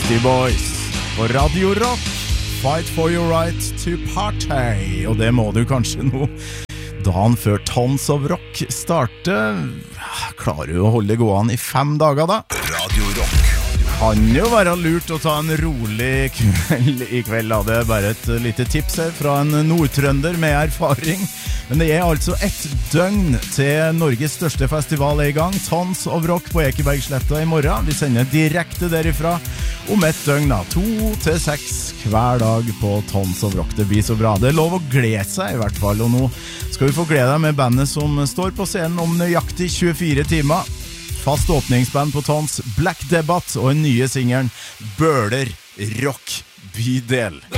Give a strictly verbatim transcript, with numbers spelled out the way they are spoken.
Beastie Boys på Radio Rock. Fight for your right to party. Og det må du kanskje nå dagen før Tons of Rock starter. Klarer du å holde gående i fem dager da? Radio Rock. Kan jo være lurt å ta en rolig kveld i kveld da. Det er bare et lite tips her fra en nordtrønder med erfaring. Men det er altså ett døgn til Norges største festival er i gang. Tons of Rock på Ekebergsletta i morgen. Vi sender direkte derifra om ett døgn da. To til seks hver dag på Tons of Rock. Det blir så bra. Det er lov å glede seg i hvert fall. Og nå skal vi få glede deg med bandet som står på scenen om nøyaktig tjuefire timer. Fast åpningsband på Tons, Black Debate og en nye singelen Bøler Rock Bydel.